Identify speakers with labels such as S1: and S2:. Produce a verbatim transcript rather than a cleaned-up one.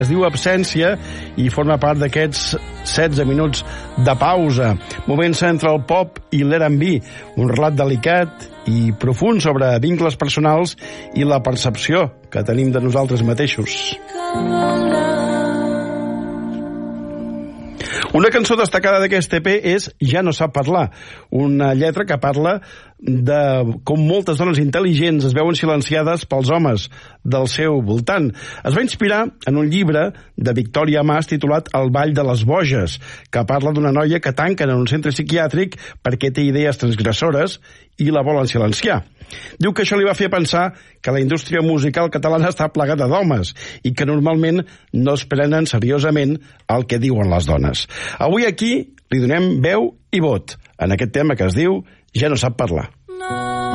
S1: Es diu Absència i forma part d'aquests setze minuts de pausa. Movent-se entre el pop i l'R and B, un relat delicat i profund sobre vincles personals i la percepció que tenim de nosaltres mateixos. Una cançó destacada d'aquest E P és Ja no sap parlar, una lletra que parla de com moltes dones intel·ligents es veuen silenciades pels homes del seu voltant. Es va inspirar en un llibre de Victòria Mas titulat El ball de les boges, que parla d'una noia que tanquen en un centre psiquiàtric perquè té idees transgressores i la volen silenciar. Diu que això li va fer pensar que la indústria musical catalana està plagada d'homes i que normalment no es prenen seriosament el que diuen les dones. Avui aquí li donem veu i vot en aquest tema que es diu Ja no sap parlar.